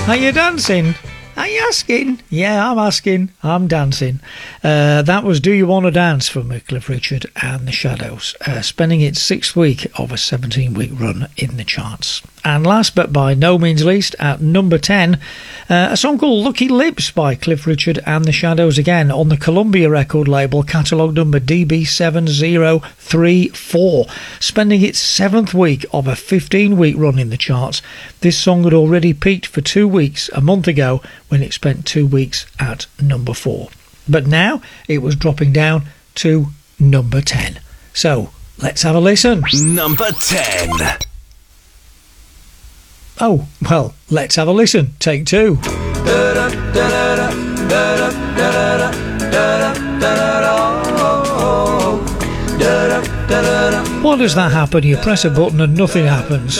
Are you dancing? Are you asking? Yeah, I'm asking. I'm dancing. That was Do You Want to Dance from Cliff Richard and the Shadows, spending its 6th week of a 17-week run in the charts. And last but by no means least, at number 10, a song called Lucky Lips by Cliff Richard and the Shadows, again on the Columbia record label, catalogue number DB7034, spending its 7th week of a 15-week run in the charts. This song had already peaked for 2 weeks a month ago when it spent 2 weeks at number 4. But now it was dropping down to number 10. So let's have a listen. Number 10. Oh, well, let's have a listen. Take 2. Why does that happen? You press a button and nothing happens.